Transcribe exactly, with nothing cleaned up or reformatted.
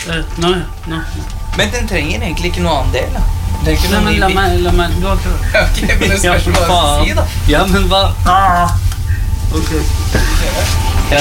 Nå, nå. Men den trenger egentlig ikke noe annen del, da. Det er ikke Nei, noe men ny la bit. meg, la meg, du har ikke... Ok, men det skal ikke bare si, da. Ja, men hva? Ah. Ok.